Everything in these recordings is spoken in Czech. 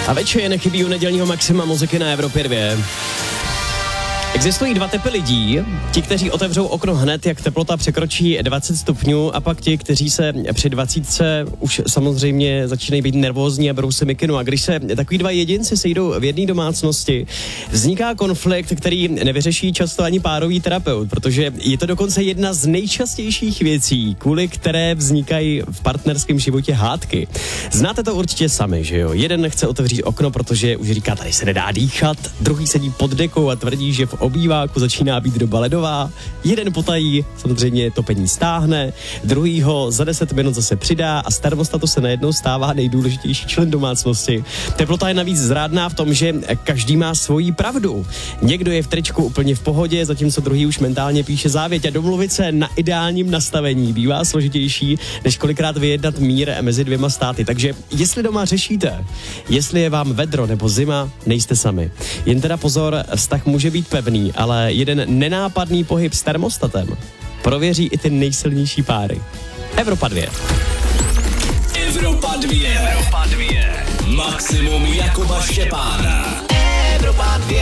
A večer nechybí u nedělního maxima muziky na Evropě 2. Existují dva typy lidí, ti, kteří otevřou okno hned, jak teplota překročí 20 stupňů, a pak ti, kteří se při 20 už samozřejmě začínají být nervózní a berou si mikinu. A když se takový dva jedinci sejdou v jedné domácnosti, vzniká konflikt, který nevyřeší často ani párový terapeut, protože je to dokonce jedna z nejčastějších věcí, kvůli které vznikají v partnerském životě hádky. Znáte to určitě sami, že jo? Jeden chce otevřít okno, protože už říká, tady se nedá dýchat, druhý sedí pod dekou a tvrdí, že v obýváku začíná být doba ledová, jeden potají samozřejmě topení stáhne, druhýho za 10 minut zase přidá a z termostatu se najednou stává nejdůležitější člen domácnosti. Teplota je navíc zrádná v tom, že každý má svoji pravdu. Někdo je v tričku úplně v pohodě, zatímco druhý už mentálně píše závěť, a domluvit se na ideálním nastavení bývá složitější, než kolikrát vyjednat mír mezi dvěma státy. Takže jestli doma řešíte, jestli je vám vedro nebo zima, nejste sami. Jen teda pozor, vztah může být pevný, ale jeden nenápadný pohyb s termostatem prověří i ty nejsilnější páry. Evropa 2. Evropa 2. Evropa 2. Maximum Jakuba Štěpána. Evropa 2.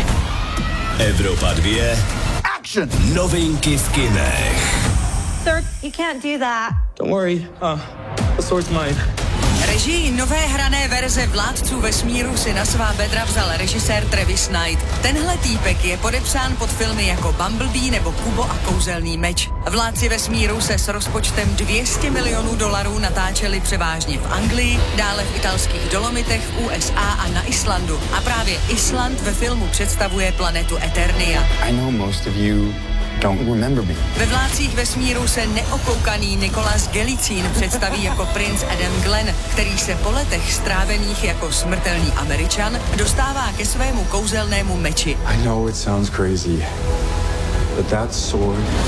Evropa 2. Action. Novinky v kinech. Sir, you can't do that. Don't worry, the sword's mine. Režii nové hrané verze Vládců vesmíru si na svá bedra vzal režisér Travis Knight. Tenhle týpek je podepsán pod filmy jako Bumblebee nebo Kubo a kouzelný meč. Vládci vesmíru se s rozpočtem $200 milionů natáčeli převážně v Anglii, dále v italských Dolomitech, v USA a na Islandu. A právě Island ve filmu představuje planetu Eternia. I know most of you don't remember me. Ve Vládcích vesmíru se neokoukaný Nicholas Galitzine představí jako princ Adam Glenn, který se po letech strávených jako smrtelný Američan dostává ke svému kouzelnému meči. I know it sounds crazy, but that sword